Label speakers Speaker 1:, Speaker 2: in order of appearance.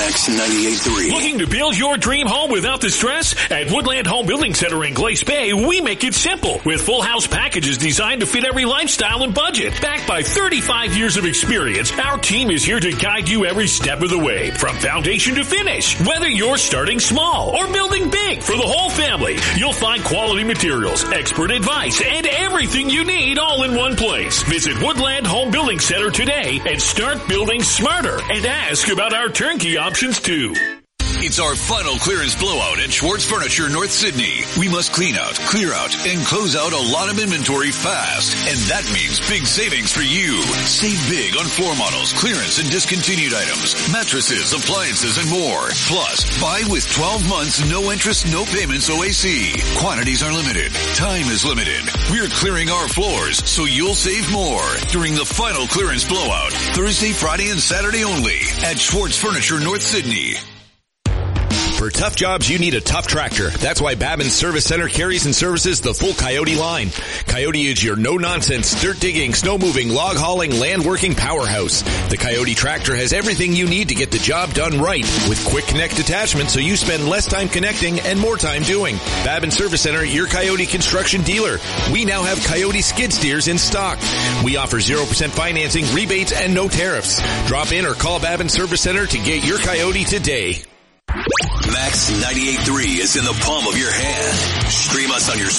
Speaker 1: Max 98.3.
Speaker 2: Looking to build your dream home without the stress? At Woodland Home Building Center in Glace Bay, we make it simple with full house packages designed to fit every lifestyle and budget. Backed by 35 years of experience, our team is here to guide you every step of the way, from foundation to finish. Whether you're starting small or building big for the whole family, you'll find quality materials, expert advice, and everything you need all in one place. Visit Woodland Home Building Center today and start building smarter, and ask about our turnkey options too.
Speaker 3: It's our final clearance blowout at Schwartz Furniture, North Sydney. We must clean out, clear out, and close out a lot of inventory fast. And that means big savings for you. Save big on floor models, clearance and discontinued items, mattresses, appliances, and more. Plus, buy with 12 months, no interest, no payments OAC. Quantities are limited. Time is limited. We're clearing our floors so you'll save more during the final clearance blowout. Thursday, Friday, and Saturday only at Schwartz Furniture, North Sydney.
Speaker 4: For tough jobs, you need a tough tractor. That's why Babin Service Center carries and services the full Coyote line. Coyote is your no-nonsense, dirt digging, snow moving, log hauling, land working powerhouse. The Coyote tractor has everything you need to get the job done right, with quick connect attachment so you spend less time connecting and more time doing. Babin Service Center, your Coyote construction dealer. We now have Coyote skid steers in stock. We offer 0% financing, rebates, and no tariffs. Drop in or call Babin Service Center to get your Coyote today.
Speaker 1: Max 98.3 is in the palm of your hand. Stream us on your